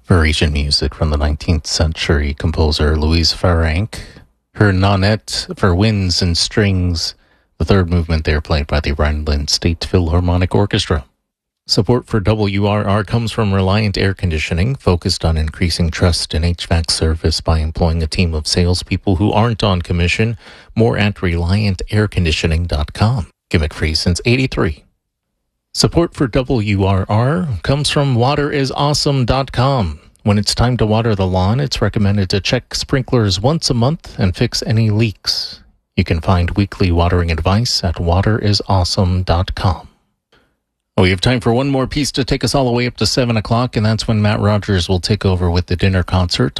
Parisian music from the 19th century composer Louise Farrenc. Her Nonette for winds and strings. The third movement there played by the Rhineland State Philharmonic Orchestra. Support for WRR comes from Reliant Air Conditioning, focused on increasing trust in HVAC service by employing a team of salespeople who aren't on commission. More at ReliantAirConditioning.com. Gimmick free since '83. Support for WRR comes from WaterIsAwesome.com. When it's time to water the lawn, it's recommended to check sprinklers once a month and fix any leaks. You can find weekly watering advice at WaterIsAwesome.com. We have time for one more piece to take us all the way up to 7 o'clock, and that's when Matt Rogers will take over with the dinner concert.